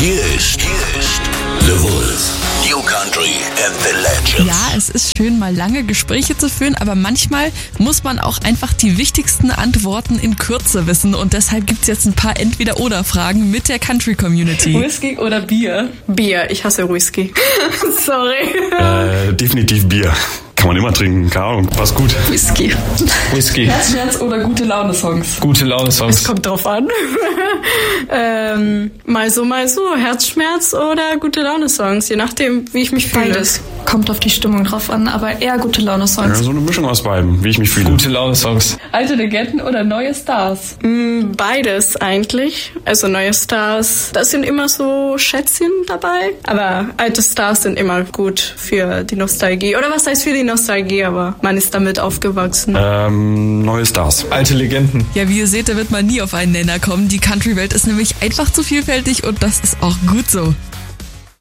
Hier ist The Wolf. New Country and the Legends. Ja, es ist schön, mal lange Gespräche zu führen, aber manchmal muss man auch einfach die wichtigsten Antworten in Kürze wissen und deshalb gibt's jetzt ein paar Entweder-Oder-Fragen mit der Country-Community. Whisky oder Bier? Bier, ich hasse Whisky. Sorry. Definitiv Bier. Kann man immer trinken, keine Ahnung, passt gut. Whisky. Whisky. Herzschmerz oder gute Laune-Songs? Gute Laune-Songs. Kommt drauf an. Mal so, Herzschmerz oder gute Laune-Songs, je nachdem, wie ich mich fühle. Beides. Kommt auf die Stimmung drauf an, aber eher gute Laune-Songs. Ja, so eine Mischung aus beiden, wie ich mich fühle. Gute Laune-Songs. Alte Legenden oder neue Stars? Beides eigentlich. Also neue Stars, da sind immer so Schätzchen dabei. Aber alte Stars sind immer gut für die Nostalgie. Oder was heißt für die Nostalgie, aber man ist damit aufgewachsen. Neue Stars. Alte Legenden. Ja, wie ihr seht, da wird man nie auf einen Nenner kommen. Die Country-Welt ist nämlich einfach zu vielfältig und das ist auch gut so.